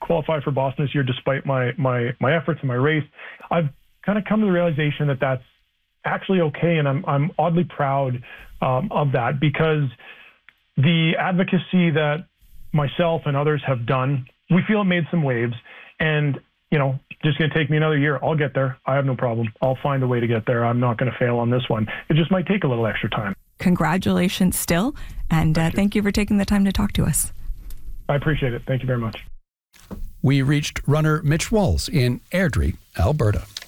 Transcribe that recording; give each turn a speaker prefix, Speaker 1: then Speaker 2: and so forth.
Speaker 1: qualify for Boston this year despite my efforts and my race. I've kind of come to the realization that that's actually okay, and I'm oddly proud of that, because the advocacy that myself and others have done, we feel it made some waves, and just going to take me another year. I'll get there. I have no problem. I'll find a way to get there. I'm not going to fail on this one. It just might take a little extra time.
Speaker 2: Congratulations still, and thank you for taking the time to talk to us.
Speaker 1: I appreciate it. Thank you very much.
Speaker 3: We reached runner Mitch Walls in Airdrie, Alberta.